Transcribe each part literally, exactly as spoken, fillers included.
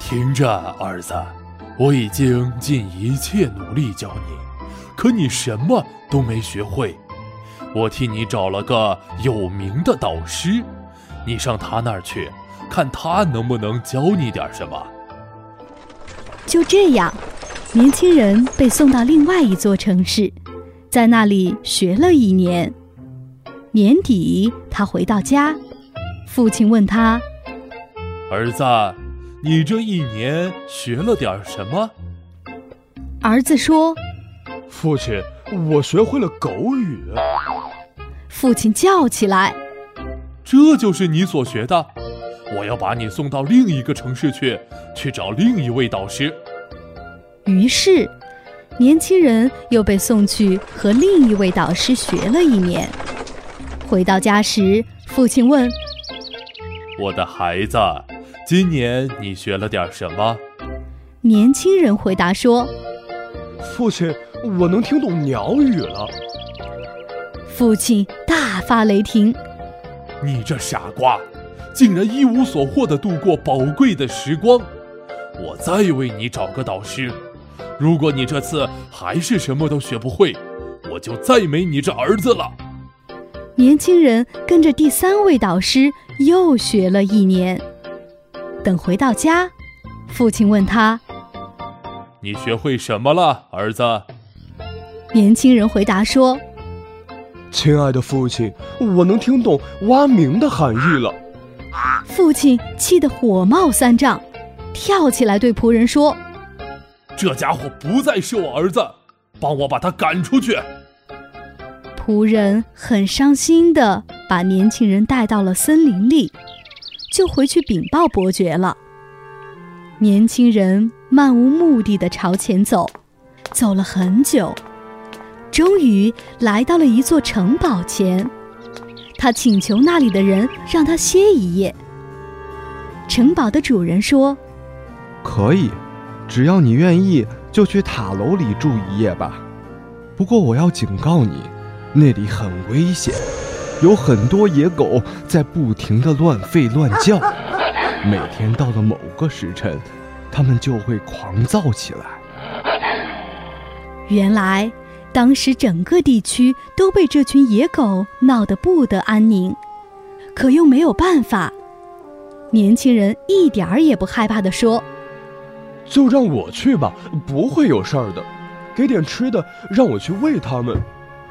听着，儿子，我已经尽一切努力教你，可你什么都没学会。我替你找了个有名的导师，你上他那儿去，看他能不能教你点什么。 就这样，年轻人被送到另外一座城市，在那里学了一年。年底，他回到家，父亲问他： 儿子，你这一年学了点什么？ 儿子说： 父亲，我学会了狗语。 父亲叫起来： 这就是你所学的？我要把你送到另一个城市去，去找另一位导师。 于是，年轻人又被送去和另一位导师学了一年。回到家时，父亲问： 我的孩子，今年你学了点什么？ 年轻人回答说： 父亲，我能听懂鸟语了。 父亲大发雷霆： 你这傻瓜，竟然一无所获地度过宝贵的时光！我再为你找个导师，如果你这次还是什么都学不会，我就再没你这儿子了。 年轻人跟着第三位导师又学了一年。等回到家，父亲问他： 你学会什么了，儿子？ 年轻人回答说： 亲爱的父亲，我能听懂蛙鸣的含义了。 父亲气得火冒三丈，跳起来对仆人说： 这家伙不再是我儿子，帮我把他赶出去。 仆人很伤心地把年轻人带到了森林里，就回去禀报伯爵了。年轻人漫无目的地朝前走，走了很久，终于来到了一座城堡前。他请求那里的人让他歇一夜。城堡的主人说： 可以，只要你愿意，就去塔楼里住一夜吧。不过我要警告你，那里很危险，有很多野狗在不停地乱吠乱叫，每天到了某个时辰，它们就会狂躁起来。 原来当时整个地区都被这群野狗闹得不得安宁，可又没有办法。年轻人一点儿也不害怕地说： 就让我去吧，不会有事儿的，给点吃的，让我去喂它们。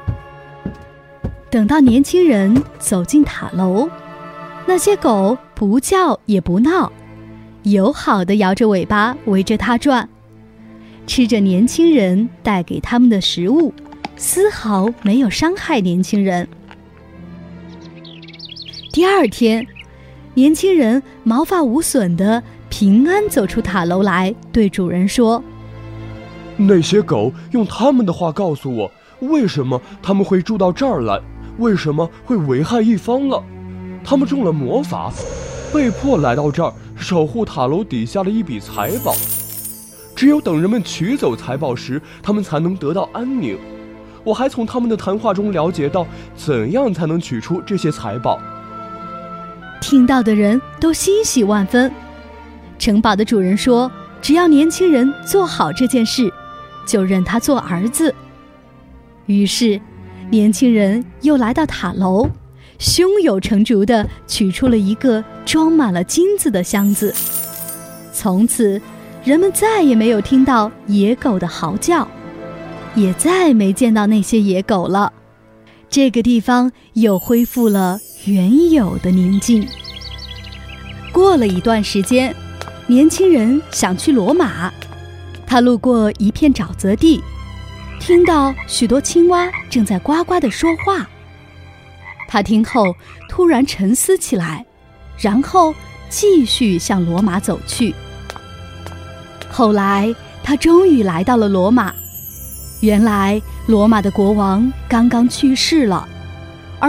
等到年轻人走进塔楼，那些狗不叫也不闹，友好地摇着尾巴围着他转，吃着年轻人带给他们的食物，丝毫没有伤害年轻人。第二天，年轻人毛发无损地平安走出塔楼来，对主人说： 那些狗用他们的话告诉我，为什么他们会住到这儿来，为什么会危害一方了。他们中了魔法，被迫来到这儿守护塔楼底下的一笔财宝。只有等人们取走财宝时，他们才能得到安宁。我还从他们的谈话中了解到，怎样才能取出这些财宝。 听到的人都欣喜万分。城堡的主人说：只要年轻人做好这件事，就认他做儿子。于是年轻人又来到塔楼，胸有成竹地取出了一个装满了金子的箱子。从此人们再也没有听到野狗的嚎叫，也再没见到那些野狗了。这个地方又恢复了原有的宁静。过了一段时间，年轻人想去罗马，他路过一片沼泽地，听到许多青蛙正在呱呱地说话。他听后突然沉思起来，然后继续向罗马走去。后来他终于来到了罗马，原来罗马的国王刚刚去世了。